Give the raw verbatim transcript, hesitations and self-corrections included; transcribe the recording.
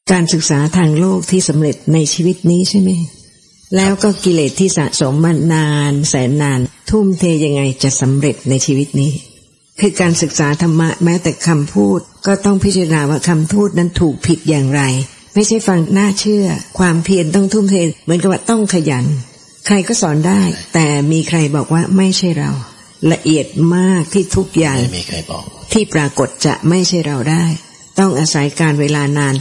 การศึกษาทางโลกที่สำเร็จในชีวิตนี้ใช่ไหมแล้วก็กิเลสที่สะสมมานานแสนนานทุ่มเทยังไงจะสำเร็จในชีวิตนี้คือการศึกษาธรรมะแม้แต่คำพูดก็ต้องพิจารณาว่าคำพูดนั้นถูกผิดอย่างไรไม่ใช่ฟังน่าเชื่อความเพียรต้องทุ่มเทเหมือนกับว่าต้องขยันใครก็สอนได้แต่มีใครบอกว่าไม่ใช่เราละเอียดมากที่ทุกอย่างที่ปรากฏจะไม่ใช่เราได้ต้องอาศัยการเวลานาน